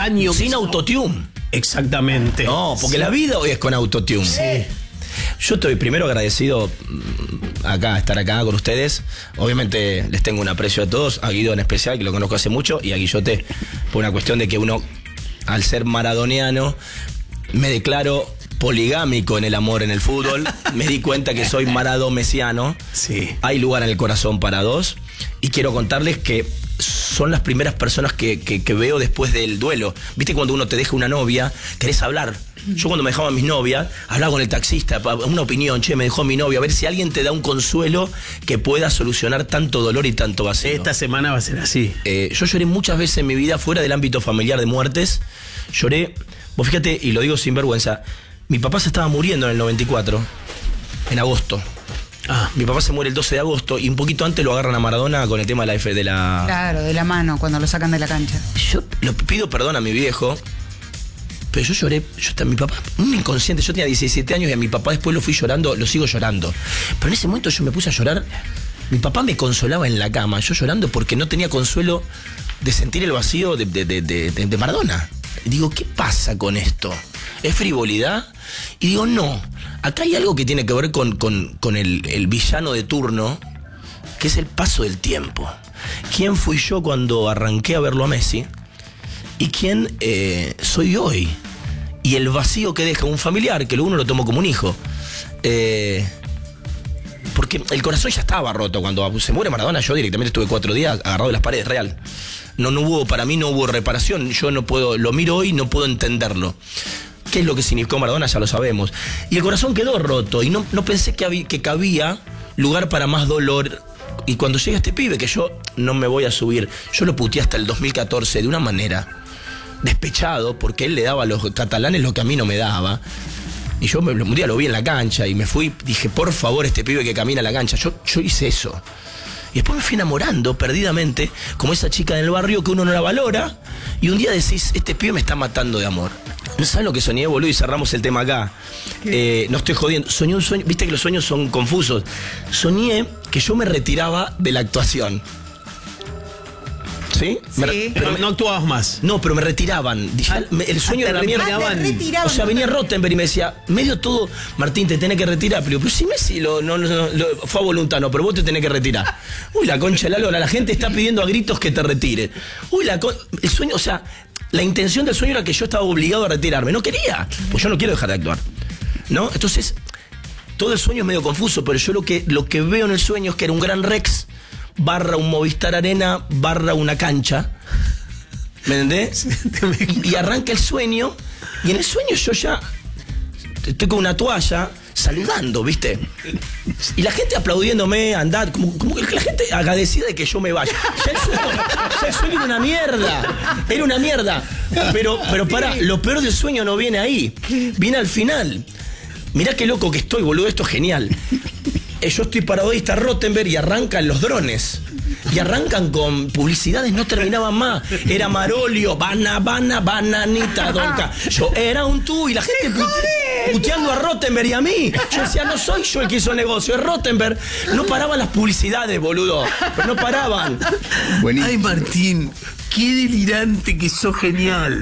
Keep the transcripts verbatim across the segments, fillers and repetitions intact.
año. Sin autotune. Exactamente. No, porque sí. La vida hoy es con autotune. Sí. Yo estoy primero agradecido acá, estar acá con ustedes. Obviamente les tengo un aprecio a todos, a Guido en especial, que lo conozco hace mucho, y a Guillote, por una cuestión de que uno, al ser maradoniano, me declaro poligámico en el amor en el fútbol. Me di cuenta que soy maradomesiano. Sí. Hay lugar en el corazón para dos. Y quiero contarles que son las primeras personas que, que, que veo después del duelo. ¿Viste cuando uno te deja una novia, querés hablar? Yo cuando me dejaban mis novias, hablaba con el taxista, una opinión, che, me dejó mi novia, a ver si alguien te da un consuelo que pueda solucionar tanto dolor y tanto vacío. Esta semana va a ser así. Eh, yo lloré muchas veces en mi vida fuera del ámbito familiar de muertes. Lloré, vos fíjate, y lo digo sin vergüenza, mi papá se estaba muriendo en el noventa y cuatro, en agosto. Ah, mi papá se muere el doce de agosto y un poquito antes lo agarran a Maradona con el tema de la F de la... Claro, de la mano, cuando lo sacan de la cancha. Yo le pido perdón a mi viejo, pero yo lloré, yo, mi papá, un inconsciente, yo tenía diecisiete años y a mi papá después lo fui llorando, lo sigo llorando. Pero en ese momento yo me puse a llorar, mi papá me consolaba en la cama, yo llorando porque no tenía consuelo de sentir el vacío de, de, de, de, de Maradona. Y digo, ¿qué pasa con esto? ¿Es frivolidad? Y digo, no, acá hay algo que tiene que ver con, con, con el, el villano de turno, que es el paso del tiempo. ¿Quién fui yo cuando arranqué a verlo a Messi? ¿Y quién eh, soy hoy? Y el vacío que deja un familiar, que luego uno lo tomó como un hijo. Eh, porque el corazón ya estaba roto. Cuando se muere Maradona, yo directamente estuve cuatro días agarrado de las paredes, real. No, no hubo, para mí no hubo reparación. Yo no puedo, lo miro hoy y no puedo entenderlo. ¿Qué es lo que significó Maradona? Ya lo sabemos. Y el corazón quedó roto y no, no pensé que, había, que cabía lugar para más dolor. Y cuando llega este pibe, que yo no me voy a subir, yo lo puteé hasta el dos mil catorce de una manera despechado, porque él le daba a los catalanes lo que a mí no me daba. Y yo me, un día lo vi en la cancha y me fui, dije, por favor, este pibe que camina a la cancha. Yo, yo hice eso. Y después me fui enamorando perdidamente, como esa chica del barrio que uno no la valora, y un día decís, este pibe me está matando de amor. ¿No sabes lo que soñé, boludo? Y cerramos el tema acá. Eh, no estoy jodiendo. Soñé un sueño, viste que los sueños son confusos. Soñé que yo me retiraba de la actuación. ¿Sí? Sí. Me, pero no actuabas más. No, pero me retiraban. Ya, me, el sueño de la mierda. Ah, o sea, venía Rottenberg y me decía, medio todo, Martín, te tenés que retirar. Pero, pero si Messi lo, no, no, no, lo, fue a voluntad, no, pero vos te tenés que retirar. Uy, la concha de la lora, la gente está pidiendo a gritos que te retire. Uy, la con... el sueño, o sea, la intención del sueño era que yo estaba obligado a retirarme. No quería, pues yo no quiero dejar de actuar. ¿No? Entonces, todo el sueño es medio confuso, pero yo lo que, lo que veo en el sueño es que era un Gran Rex barra un Movistar Arena, barra una cancha. ¿Me entendés? Y, y arranca el sueño, y en el sueño yo ya estoy con una toalla saludando, ¿viste? Y la gente aplaudiéndome, andad, como, como que la gente agradecida de que yo me vaya. Ya el sueño, ya el sueño era una mierda. Era una mierda. Pero, pero pará, lo peor del sueño no viene ahí. Viene al final. Mirá qué loco que estoy, boludo, esto es genial. Yo estoy parado ahí, está Rottenberg y arrancan los drones. Y arrancan con publicidades, no terminaban más. Era Marolio, Bana, Bana, Bananita, Donca. Yo era un tú y la gente pute, puteando a Rottenberg y a mí. Yo decía, no soy yo el que hizo el negocio, es Rottenberg. No paraban las publicidades, boludo. Pero no paraban. Buenísimo. Ay, Martín, qué delirante, que sos genial.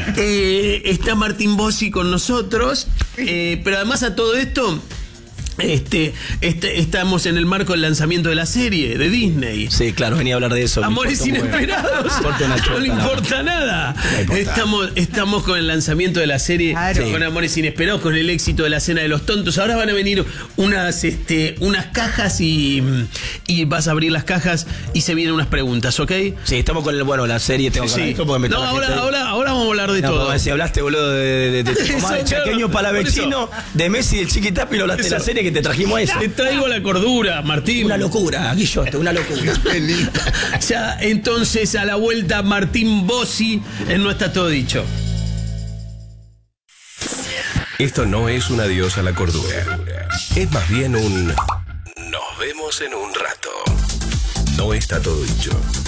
Eh, está Martín Bossi con nosotros, eh, pero además a todo esto... Este, este, estamos en el marco del lanzamiento de la serie de Disney. Sí, claro, venía a hablar de eso. Amores inesperados. No le importa nada. Estamos, estamos con el lanzamiento de la serie, claro, con Amores inesperados, con el éxito de la Cena de los Tontos. Ahora van a venir unas, este, unas cajas y, y vas a abrir las cajas y se vienen unas preguntas, ¿ok? Sí, estamos con el, bueno, la serie. Tengo sí, sí. Me no, ahora, ahora, ahora vamos a hablar de no, todo. Si hablaste, boludo, de, de, de, de Tomás, Chaqueño Palavecino, de Messi, del Chiquitapi, lo hablaste de la serie que te trajimos a eso. Te traigo la cordura, Martín. Una locura, Guillote, una locura. Ya, entonces, a la vuelta, Martín Bossi en No Está Todo Dicho. Esto no es un adiós a la cordura. Es más bien un... Nos vemos en un rato. No está todo dicho.